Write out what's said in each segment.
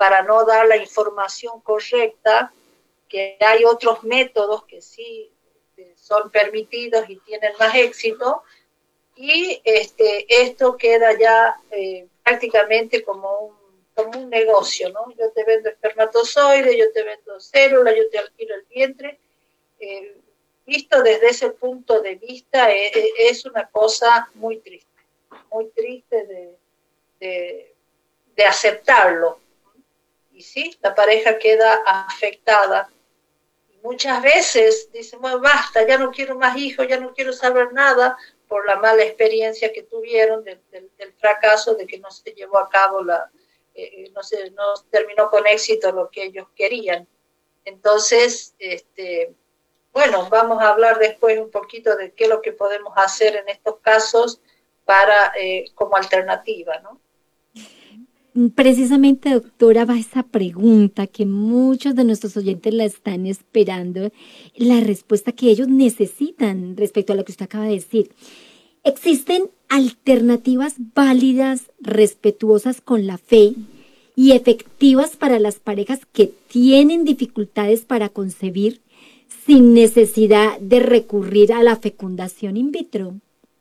para no dar la información correcta, que hay otros métodos que sí son permitidos y tienen más éxito, y esto queda ya prácticamente como un negocio, ¿no? Yo te vendo espermatozoides, yo te vendo células, yo te alquilo el vientre. Visto desde ese punto de vista, es una cosa muy triste de aceptarlo. Y sí, la pareja queda afectada. Muchas veces dicen, bueno, basta, ya no quiero más hijos, ya no quiero saber nada, por la mala experiencia que tuvieron del fracaso, de que no se llevó a cabo no terminó con éxito lo que ellos querían. Entonces, bueno, vamos a hablar después un poquito de qué es lo que podemos hacer en estos casos como alternativa, ¿no? Precisamente, doctora, va esa pregunta que muchos de nuestros oyentes la están esperando, la respuesta que ellos necesitan respecto a lo que usted acaba de decir. ¿Existen alternativas válidas, respetuosas con la fe y efectivas para las parejas que tienen dificultades para concebir sin necesidad de recurrir a la fecundación in vitro?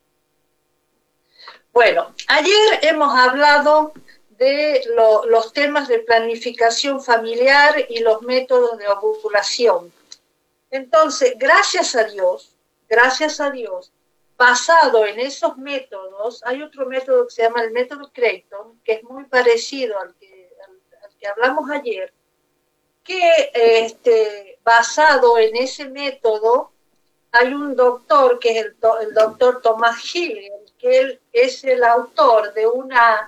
Bueno, ayer hemos hablado de los temas de planificación familiar y los métodos de ovulación. Entonces, gracias a Dios, basado en esos métodos, hay otro método que se llama el método Creighton, que es muy parecido al que hablamos ayer, que basado en ese método, hay un doctor, que es el doctor Thomas Hillier, que él es el autor de una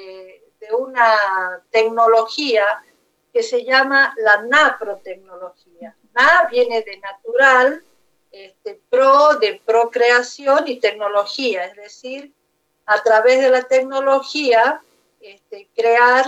tecnología que se llama la naprotecnología. Na viene de natural, pro de procreación y tecnología, es decir, a través de la tecnología crear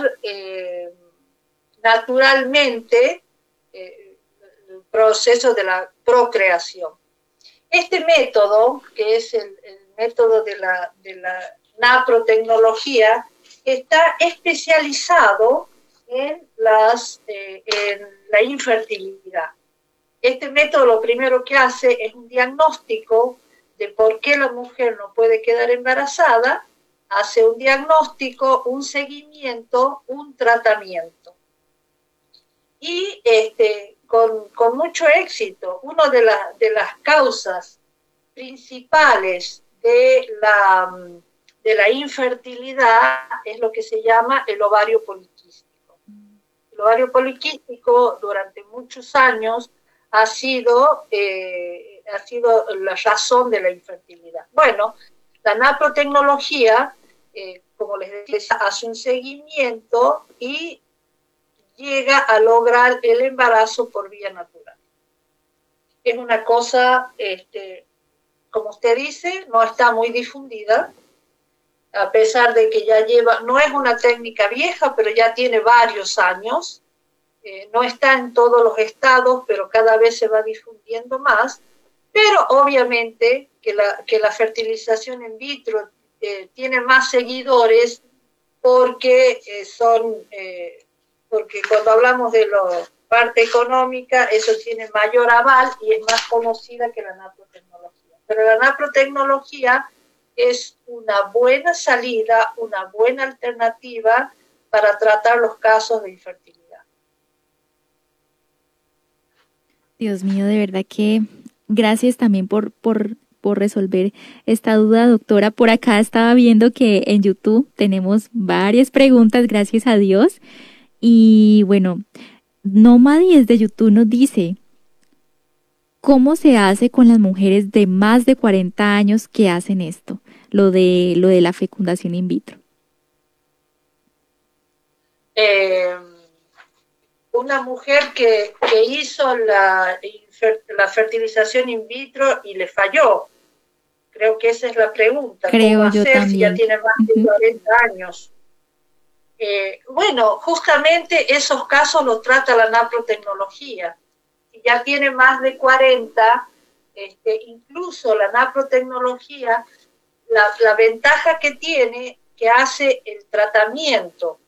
naturalmente el proceso de la procreación. Este método, que es el método de la naprotecnología, está especializado en la infertilidad. Este método lo primero que hace es un diagnóstico de por qué la mujer no puede quedar embarazada, hace un diagnóstico, un seguimiento, un tratamiento. Y con mucho éxito, una de las causas principales de la infertilidad es lo que se llama el ovario poliquístico. El ovario poliquístico durante muchos años ha sido la razón de la infertilidad. Bueno, la naprotecnología, como les decía, hace un seguimiento y llega a lograr el embarazo por vía natural. Es una cosa, como usted dice, no está muy difundida, a pesar de que ya no es una técnica vieja, pero ya tiene varios años, no está en todos los estados, pero cada vez se va difundiendo más, pero obviamente que la fertilización in vitro tiene más seguidores porque porque cuando hablamos de la parte económica, eso tiene mayor aval y es más conocida que la naprotecnología. Pero la naprotecnología es una buena salida, una buena alternativa para tratar los casos de infertilidad. Dios mío, de verdad que gracias también por resolver esta duda, doctora. Por acá estaba viendo que en YouTube tenemos varias preguntas, gracias a Dios. Y bueno, Nomadi desde YouTube nos dice, ¿cómo se hace con las mujeres de más de 40 años que hacen esto? Lo de la fecundación in vitro. Una mujer que hizo la fertilización in vitro y le falló. Creo que esa es la pregunta. Creo ¿Cómo yo hacer también. si ya tiene más de 40 años? Bueno, justamente esos casos los trata la naprotecnología. Si ya tiene más de 40, incluso la naprotecnología, la ventaja que tiene, que hace el tratamiento